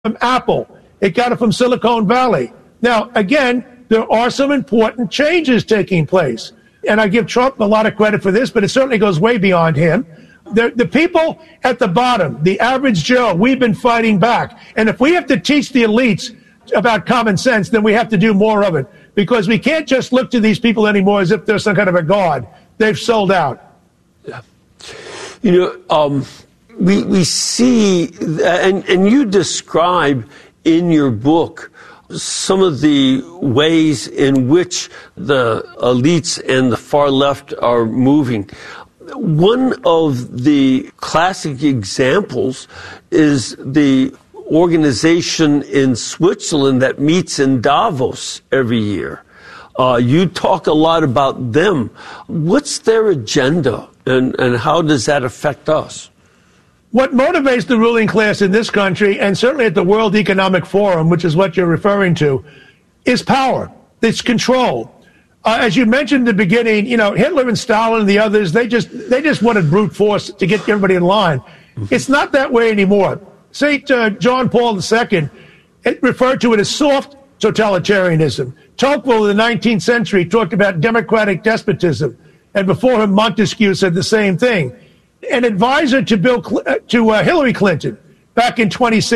from Apple. It got it from Silicon Valley. Now, again, there are some important changes taking place. And I give Trump a lot of credit for this, but it certainly goes way beyond him. The people at the bottom, the average Joe, we've been fighting back. And if we have to teach the elites about common sense, then we have to do more of it. Because we can't just look to these people anymore as if they're some kind of a god. They've sold out. Yeah. We see, and you describe in your book some of the ways in which the elites and the far left are moving. One of the classic examples is the organization in Switzerland that meets in Davos every year. You talk a lot about them. What's their agenda, and how does that affect us? What motivates the ruling class in this country, and certainly at the World Economic Forum, which is what you're referring to, is power. It's control. As you mentioned in the beginning, Hitler and Stalin and the others, they just wanted brute force to get everybody in line. It's not that way anymore. St. John Paul II referred to it as soft totalitarianism. Tocqueville in the 19th century talked about democratic despotism, and before him Montesquieu said the same thing. An advisor to Hillary Clinton back in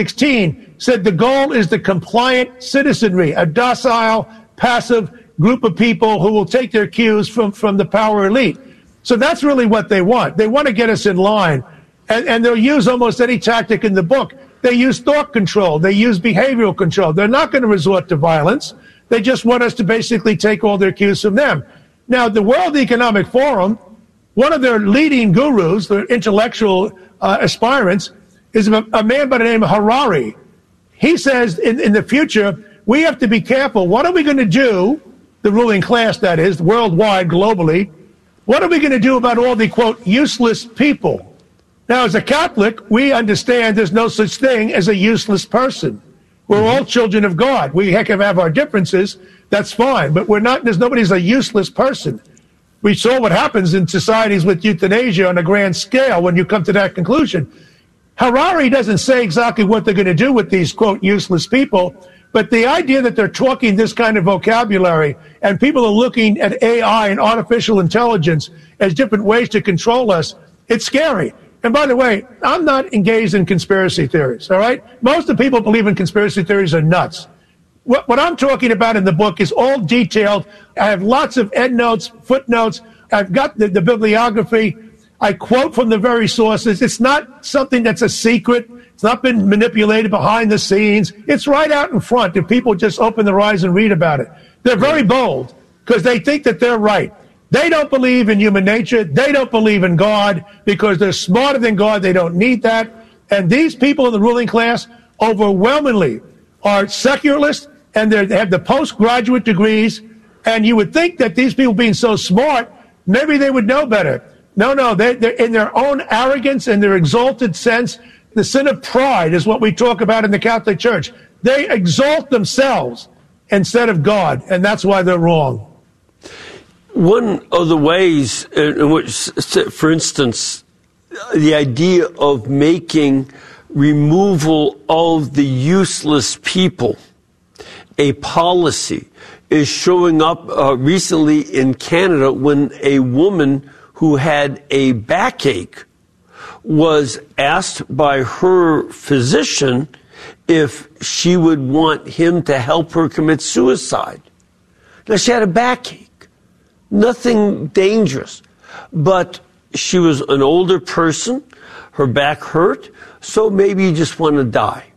2016 said the goal is the compliant citizenry, a docile, passive group of people who will take their cues from the power elite. So that's really what they want. They want to get us in line. And they'll use almost any tactic in the book. They use thought control. They use behavioral control. They're not going to resort to violence. They just want us to basically take all their cues from them. Now, the World Economic Forum, one of their leading gurus, their intellectual aspirants, is a man by the name of Harari. He says in the future, we have to be careful. What are we going to do, the ruling class, that is, worldwide, globally, what are we going to do about all the, quote, useless people? Now, as a Catholic, we understand there's no such thing as a useless person. We're all children of God. We can have our differences. That's fine. But nobody's a useless person. We saw what happens in societies with euthanasia on a grand scale when you come to that conclusion. Harari doesn't say exactly what they're going to do with these, quote, useless people. But the idea that they're talking this kind of vocabulary and people are looking at AI and artificial intelligence as different ways to control us, it's scary. And by the way, I'm not engaged in conspiracy theories, all right? Most of the people who believe in conspiracy theories are nuts. What I'm talking about in the book is all detailed. I have lots of endnotes, footnotes. I've got the bibliography. I quote from the very sources. It's not something that's a secret. It's not been manipulated behind the scenes. It's right out in front if people just open their eyes and read about it. They're very bold because they think that they're right. They don't believe in human nature. They don't believe in God because they're smarter than God. They don't need that. And these people in the ruling class overwhelmingly are secularists, and they have the postgraduate degrees. And you would think that these people being so smart, maybe they would know better. No, they're in their own arrogance and their exalted sense. The sin of pride is what we talk about in the Catholic Church. They exalt themselves instead of God, and that's why they're wrong. One of the ways in which, for instance, the idea of making removal of the useless people a policy is showing up recently in Canada when a woman who had a backache was asked by her physician if she would want him to help her commit suicide. Now, she had a backache. Nothing dangerous, but she was an older person, her back hurt, so maybe you just want to die.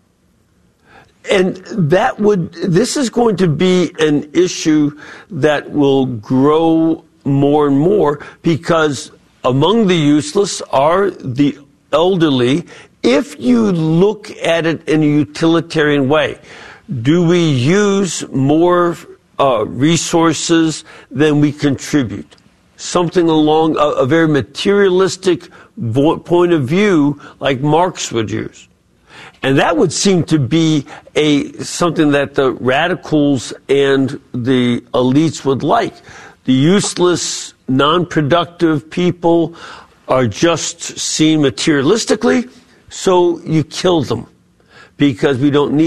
And this is going to be an issue that will grow more and more because among the useless are the elderly, if you look at it in a utilitarian way. Do we use more resources than we contribute? Something along a very materialistic point of view like Marx would use. And that would seem to be something that the radicals and the elites would like. The useless, non-productive people are just seen materialistically, so you kill them. because we don't need